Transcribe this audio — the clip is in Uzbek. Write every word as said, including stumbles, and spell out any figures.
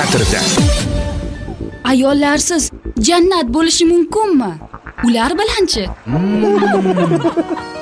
teatrida. Ayollarsiz jannat bo'lishi mumkinmi? Ular bilanchi? Hmm.